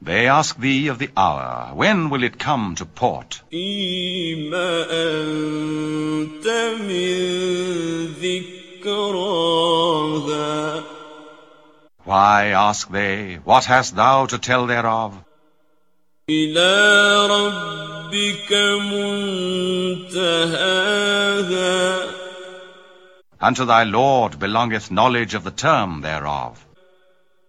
They ask thee of the hour, when will it come to port? فيم أنت من ذكراها Why, ask they, what hast thou to tell thereof? إلى ربك منتهاها Unto thy Lord belongeth knowledge of the term thereof.